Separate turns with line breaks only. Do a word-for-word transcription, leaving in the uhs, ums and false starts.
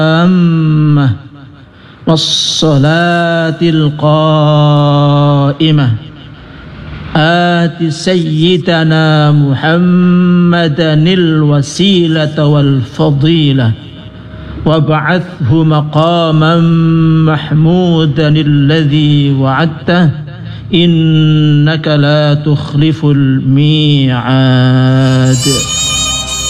التامة والصلاة القائمة آت سيدنا محمدا الوسيلة والفضيلة وابعثه مقاما محمودا الذي وعدته إنك لا تخلف الميعاد.